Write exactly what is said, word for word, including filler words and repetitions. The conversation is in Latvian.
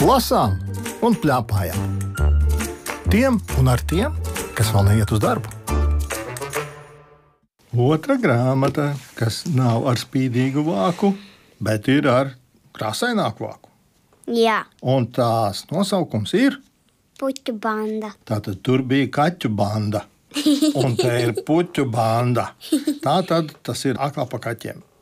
lasām un plēpājām. Tiem un ar tiem, kas vēl neiet uz darbu. Otra grāmata, kas nav ar spīdīgu vāku, bet ir ar krāsaināku vāku. Jā. Un tās nosaukums ir? Puķu banda. Tātad tur bija kaķu banda. Un te ir puķu banda. Tātad tas ir atkal pa kaķiem.